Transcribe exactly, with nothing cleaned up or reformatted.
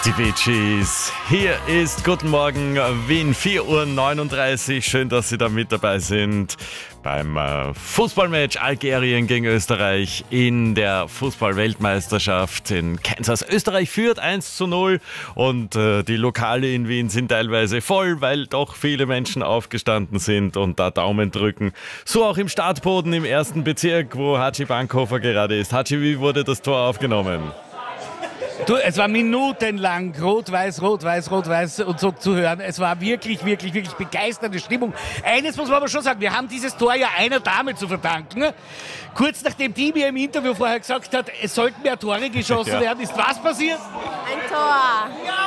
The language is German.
Die Bee Gees. Hier ist Guten Morgen Wien, vier Uhr neununddreißig. Schön, dass Sie da mit dabei sind beim äh, Fußballmatch Algerien gegen Österreich in der Fußball-Weltmeisterschaft in Kansas. Österreich führt eins zu null und äh, die Lokale in Wien sind teilweise voll, weil doch viele Menschen aufgestanden sind und da Daumen drücken. So auch im Startboden im ersten Bezirk, wo Haji Bankhofer gerade ist. Haji, wie wurde das Tor aufgenommen? Du, es war minutenlang rot-weiß, rot-weiß, rot-weiß und so zu hören. Es war wirklich, wirklich, wirklich begeisternde Stimmung. Eines muss man aber schon sagen, wir haben dieses Tor ja einer Dame zu verdanken. Kurz nachdem die mir im Interview vorher gesagt hat, es sollten mehr Tore geschossen ja. werden, ist was passiert? Ein Tor. Ja!